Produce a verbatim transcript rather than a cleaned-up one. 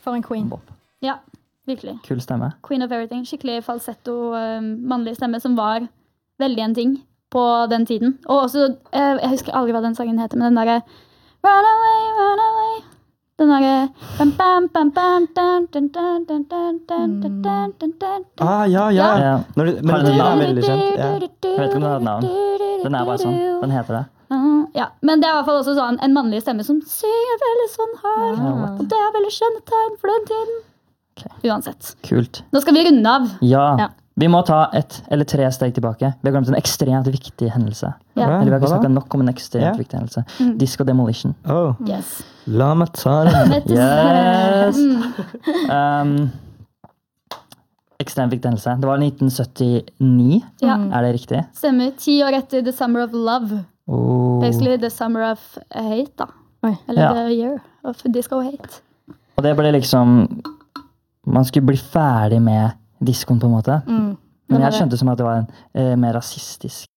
For en queen. Bob. Ja, virkelig. Kul stemme. Queen of Everything. Skikkelig falsetto, um, mannlig stemme, som var veldig en ting på den tiden. Og også, uh, jeg husker aldri hva den sangen heter, men den derre Run away, run away. Den derre bam, bam, bam, bam, dun, dun, dun, dun, dun, dun, dun, dun, dun, dun. Ah, ja, ja. Ja. Når du, men Har det den er navn? veldig kjent. Ja. Jeg vet ikke om den har et navn. Den er bare sånn. Den heter det. Ja, men det er i hvert fall også sånn en mannlig stemme som synger veldig sånn her. Ja. Og det er veldig kjennetegn for den tiden. Ok. Uansett. Kult. Nå skal vi runde av. Ja. Ja. Vi må ta et eller tre steg tilbake. Vi har glemt en ekstremt viktig hendelse. Ja. Eller vi har ikke Hva da? snakket nok om en ekstremt Ja. viktig hendelse. Mm. Disco Demolition. Oh, Yes. la meg ta den. Yes! Mm. Um, ekstremt viktig hendelse. Det var nitten syttini. Ja, Er det riktig? stemmer. Ti år etter The Summer of Love. Oh. Basically The Summer of Hate, da. Oi. Eller Ja. The Year of Disco Hate. Og det ble liksom Man skulle bli ferdig med diskoen, på en måte. Mm. Men Det var jeg skjønte som at det var en eh, mer rasistisk